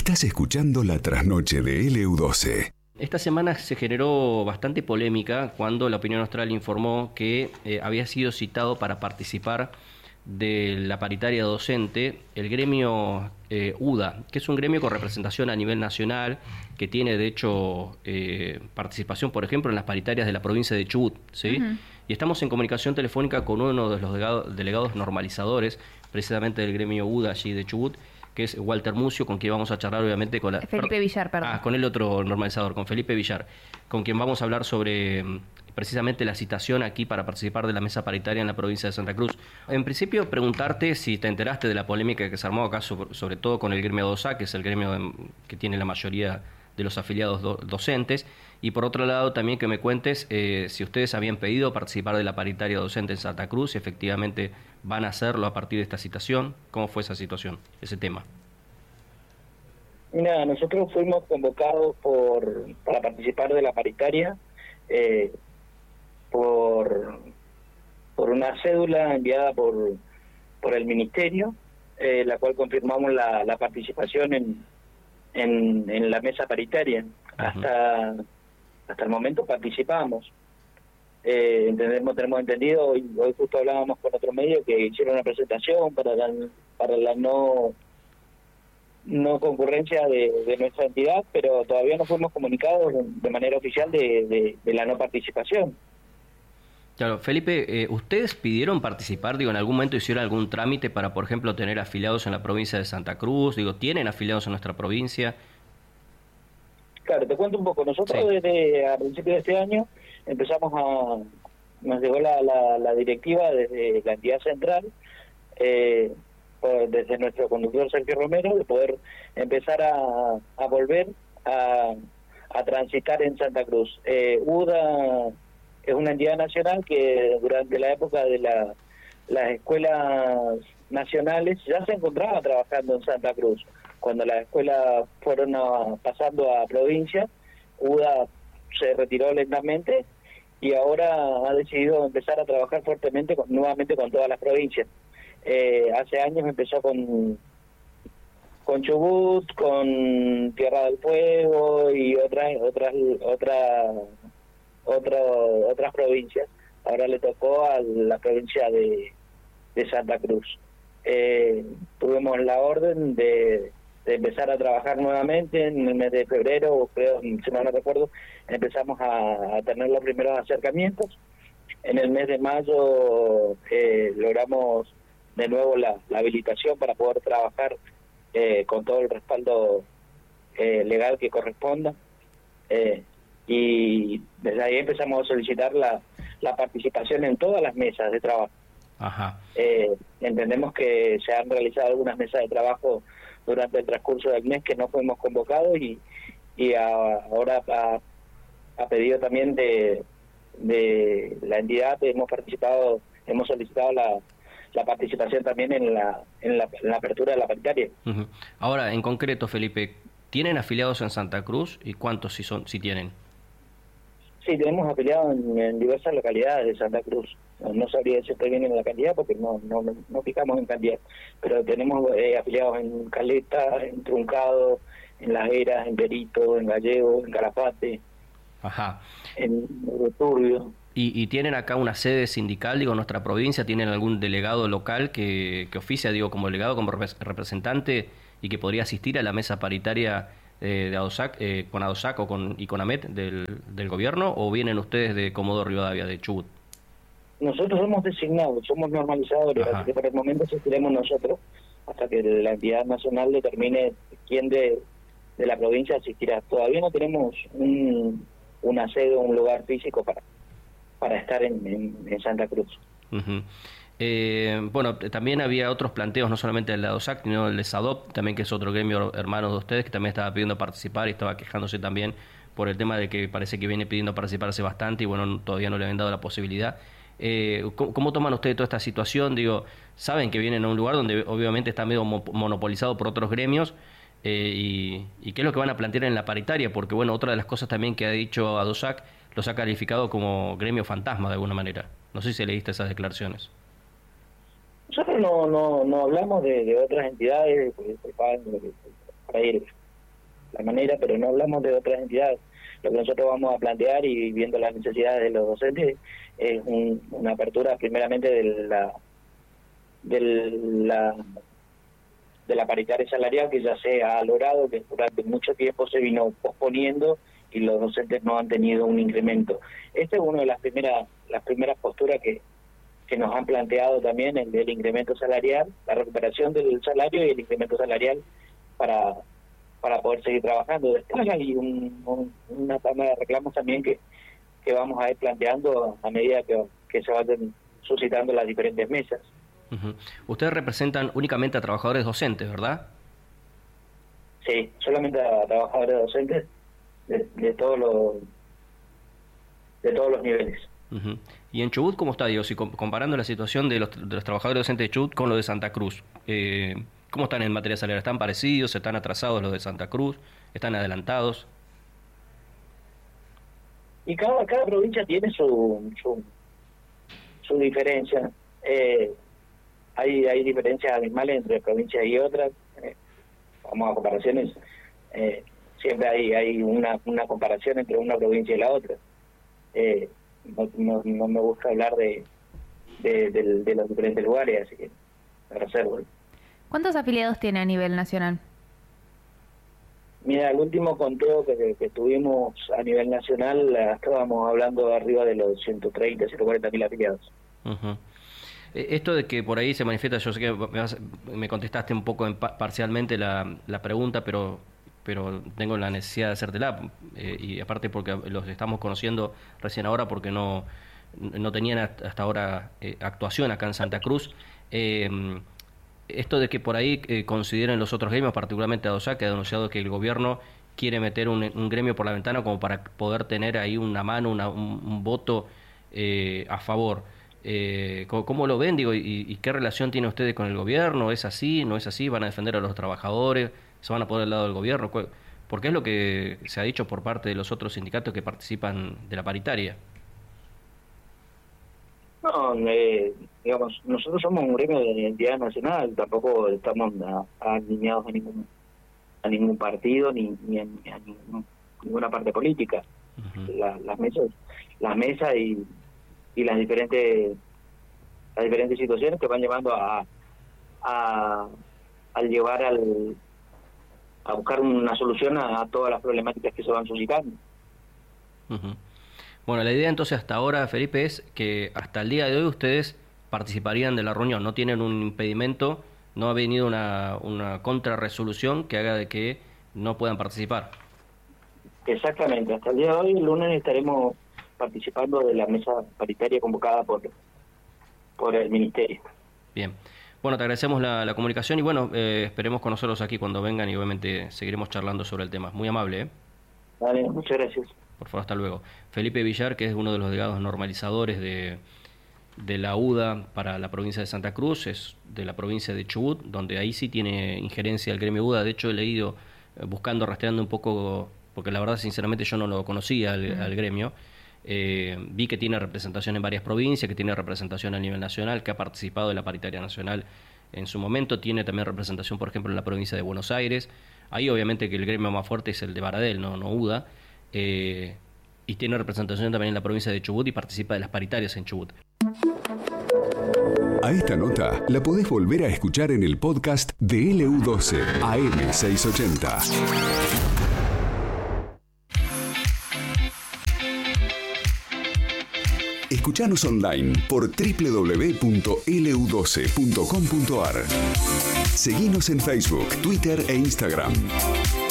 Estás escuchando La Trasnoche de LU12. Esta semana se generó bastante polémica cuando la Opinión Austral informó que había sido citado para participar de la paritaria docente el gremio UDA, que es un gremio con representación a nivel nacional, que tiene de hecho participación, por ejemplo, en las paritarias de la provincia de Chubut, ¿sí? Uh-huh. Y estamos en comunicación telefónica con uno de los delegados normalizadores, precisamente del gremio UDA allí de Chubut, que es Walter Mucio, con quien vamos a charlar obviamente con Felipe Villar, perdón. Con el otro normalizador, con Felipe Villar, con quien vamos a hablar sobre precisamente la citación aquí para participar de la mesa paritaria en la provincia de Santa Cruz. En principio, preguntarte si te enteraste de la polémica que se armó acá, sobre todo con el gremio DOSAC, que es el gremio que tiene la mayoría de los afiliados docentes, y por otro lado también que me cuentes si ustedes habían pedido participar de la paritaria docente en Santa Cruz, si efectivamente van a hacerlo a partir de esta citación. ¿Cómo fue esa situación, ese tema? Mira, nosotros fuimos convocados para participar de la paritaria por una cédula enviada por el Ministerio, la cual confirmamos la participación en la mesa paritaria. Uh-huh. Hasta el momento participamos. Tenemos entendido, hoy justo hablábamos con otro medio que hicieron una presentación para la no concurrencia de nuestra entidad, pero todavía no fuimos comunicados de manera oficial de la no participación. Claro, Felipe, ¿ustedes pidieron participar? En algún momento hicieron algún trámite para, por ejemplo, tener afiliados en la provincia de Santa Cruz. ¿Tienen afiliados en nuestra provincia? Claro, te cuento un poco. Nosotros desde a principios de este año nos llegó la directiva desde la entidad central, desde nuestro conductor Sergio Romero, de poder empezar a volver a transitar en Santa Cruz. UDA es una entidad nacional que durante la época de las escuelas nacionales ya se encontraba trabajando en Santa Cruz. Cuando las escuelas fueron pasando a provincia, UDA se retiró lentamente y ahora ha decidido empezar a trabajar fuertemente nuevamente con todas las provincias. Hace años empezó con Chubut, con Tierra del Fuego y otras provincias. Ahora le tocó a la provincia de Santa Cruz. Tuvimos la orden de empezar a trabajar nuevamente en el mes de febrero, creo, si no recuerdo, empezamos a tener los primeros acercamientos. En el mes de mayo logramos de nuevo la habilitación para poder trabajar con todo el respaldo legal que corresponda. Y desde ahí empezamos a solicitar la participación en todas las mesas de trabajo. Ajá. Entendemos que se han realizado algunas mesas de trabajo durante el transcurso del mes que no fuimos convocados y ahora a pedido también de la entidad hemos solicitado la participación también en la apertura de la paritaria. Uh-huh. Ahora, en concreto, Felipe, ¿tienen afiliados en Santa Cruz y cuántos si tienen? Sí, tenemos afiliados en diversas localidades de Santa Cruz. No sabría decirte bien en la cantidad porque no fijamos en cantidad, pero tenemos afiliados en Caleta, en Truncado, en Las Heras, en Perito, en Gallego, en Calafate. Ajá. En Turbio. ¿Y tienen acá una sede sindical, en nuestra provincia? ¿Tienen algún delegado local que oficia, como delegado, como representante y que podría asistir a la mesa paritaria de ADOSAC, con ADOSAC y con AMET del gobierno, o vienen ustedes de Comodoro Rivadavia, de Chubut? Nosotros somos designados, somos normalizadores, así que por el momento asistiremos nosotros hasta que la entidad nacional determine quién de la provincia asistirá. Todavía no tenemos una sede o un lugar físico para estar en Santa Cruz. Uh-huh. Bueno, también había otros planteos, no solamente el de ADOSAC, sino el de SADOP, también, que es otro gremio hermano de ustedes, que también estaba pidiendo participar y estaba quejándose también por el tema de que parece que viene pidiendo participar hace bastante y bueno, todavía no le habían dado la posibilidad. ¿Cómo toman ustedes toda esta situación? Saben que vienen a un lugar donde obviamente está medio monopolizado por otros gremios, y qué es lo que van a plantear en la paritaria, porque bueno, otra de las cosas también que ha dicho ADOSAC, los ha calificado como gremio fantasma de alguna manera. No sé si leíste esas declaraciones. Nosotros no hablamos de otras entidades para ir la manera, pero no hablamos de otras entidades. Lo que nosotros vamos a plantear, y viendo las necesidades de los docentes, es una apertura primeramente de la paritaria salarial, que ya se ha logrado, que durante mucho tiempo se vino posponiendo y los docentes no han tenido un incremento. Esta es una de las primeras posturas que nos han planteado también, el incremento salarial, la recuperación del salario y el incremento salarial para poder seguir trabajando. Después hay una tama de reclamos también que vamos a ir planteando a medida que se vayan suscitando las diferentes mesas. Uh-huh. Ustedes representan únicamente a trabajadores docentes, ¿verdad? Sí, solamente a trabajadores docentes de todos los niveles. Uh-huh. ¿Y en Chubut cómo está, Diego? Si comparando la situación de los trabajadores docentes de Chubut con lo de Santa Cruz, ¿cómo están en materia salarial? ¿Están parecidos? ¿Están atrasados los de Santa Cruz? ¿Están adelantados? Y cada provincia tiene su diferencia. Hay diferencias abismales entre provincias y otras. Vamos a comparaciones. Siempre hay una comparación entre una provincia y la otra. No me gusta hablar de los diferentes lugares, así que me reservo. ¿Cuántos afiliados tiene a nivel nacional? Mira, el último conteo que tuvimos a nivel nacional, estábamos hablando arriba de los 140.000 afiliados. Uh-huh. Esto de que por ahí se manifiesta, yo sé que me contestaste un poco parcialmente la pregunta, pero tengo la necesidad de hacértela, y aparte porque los estamos conociendo recién ahora, porque no tenían hasta ahora actuación acá en Santa Cruz. Esto de que por ahí consideren los otros gremios, particularmente ADOSAC, que ha denunciado que el gobierno quiere meter un gremio por la ventana como para poder tener ahí una mano, un voto a favor. ¿Cómo lo ven, digo, y qué relación tiene ustedes con el gobierno? ¿Es así? ¿No es así? ¿Van a defender a los trabajadores? ¿Se van a poner al lado del gobierno? Porque es lo que se ha dicho por parte de los otros sindicatos que participan de la paritaria. No, digamos, nosotros somos un gremio de entidad nacional, tampoco estamos alineados a ningún partido ni a ninguna parte política. Uh-huh. Las mesas y las diferentes situaciones que van llevando a llevar a buscar una solución a todas las problemáticas que se van suscitando. Uh-huh. Bueno, la idea entonces hasta ahora, Felipe, es que hasta el día de hoy ustedes participarían de la reunión, no tienen un impedimento, no ha venido una contrarresolución que haga de que no puedan participar. Exactamente, hasta el día de hoy, el lunes, estaremos participando de la mesa paritaria convocada por el Ministerio. Bien. Bueno, te agradecemos la comunicación y bueno, esperemos conocerlos aquí cuando vengan y obviamente seguiremos charlando sobre el tema. Muy amable, ¿eh? Vale, muchas gracias. Por favor, hasta luego. Felipe Villar, que es uno de los delegados normalizadores de la UDA para la provincia de Santa Cruz, es de la provincia de Chubut, donde ahí sí tiene injerencia el gremio UDA. De hecho, he leído, rastreando un poco, porque la verdad, sinceramente, yo no lo conocía al gremio. Vi que tiene representación en varias provincias, que tiene representación a nivel nacional, que ha participado de la paritaria nacional en su momento, tiene también representación, por ejemplo, en la provincia de Buenos Aires. Ahí obviamente que el gremio más fuerte es el de Baradel, no UDA, y tiene representación también en la provincia de Chubut y participa de las paritarias en Chubut. A esta nota la podés volver a escuchar en el podcast de LU12 AM680. Escuchanos online por www.lu12.com.ar. Seguinos en Facebook, Twitter e Instagram.